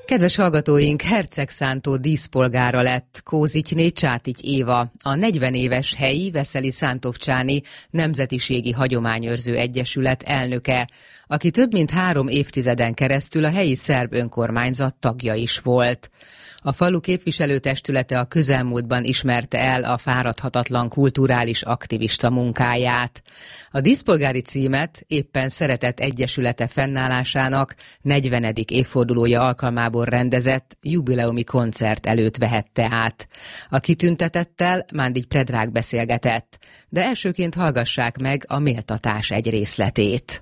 Kedves hallgatóink, hercegszántó díszpolgára lett Kózityné Csátigy Éva, a 40 éves helyi Veszeli Szántófcsáni Nemzetiségi Hagyományőrző Egyesület elnöke, aki több mint 3 évtizeden keresztül a helyi szerb önkormányzat tagja is volt. A falu képviselőtestülete a közelmúltban ismerte el a fáradhatatlan kulturális aktivista munkáját. A díszpolgári címet éppen szeretett egyesülete fennállásának 40. évfordulója alkalmából rendezett jubileumi koncert előtt vehette át. A kitüntetettel Mándigy Predrag beszélgetett, de elsőként hallgassák meg a méltatás egy részletét.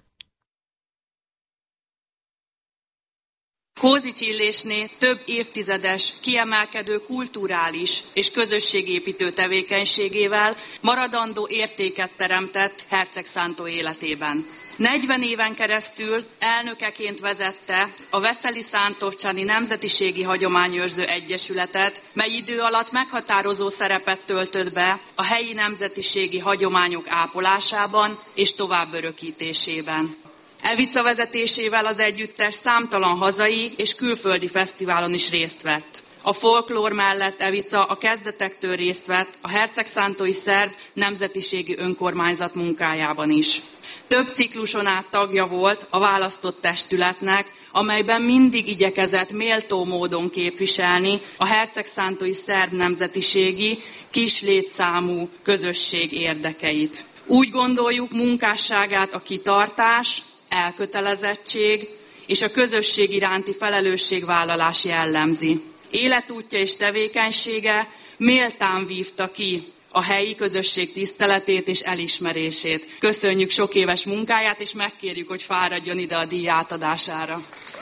Kózics Illésné több évtizedes, kiemelkedő kulturális és közösségépítő tevékenységével maradandó értéket teremtett hercegszántó életében. 40 éven keresztül elnökeként vezette a Veszeli Szántófcsáni Nemzetiségi Hagyományőrző Egyesületet, mely idő alatt meghatározó szerepet töltött be a helyi nemzetiségi hagyományok ápolásában és továbbörökítésében. Evica vezetésével az együttes számtalan hazai és külföldi fesztiválon is részt vett. A folklór mellett Evica a kezdetektől részt vett a hercegszántói szerb nemzetiségi önkormányzat munkájában is. Több cikluson át tagja volt a választott testületnek, amelyben mindig igyekezett méltó módon képviselni a hercegszántói szerb nemzetiségi kis létszámú közösség érdekeit. Úgy gondoljuk, munkásságát a kitartás, elkötelezettség és a közösség iránti felelősségvállalás jellemzi. Életútja és tevékenysége méltán vívta ki a helyi közösség tiszteletét és elismerését. Köszönjük sok éves munkáját, és megkérjük, hogy fáradjon ide a díj átadására.